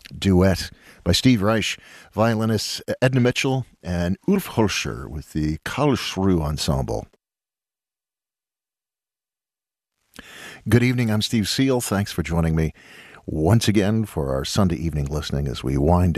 duet by Steve Reich, violinists Edna Mitchell and Ulf Holscher with the Karlsruhe Ensemble. Good evening, I'm Steve Seal. Thanks for joining me once again for our Sunday evening listening as we wind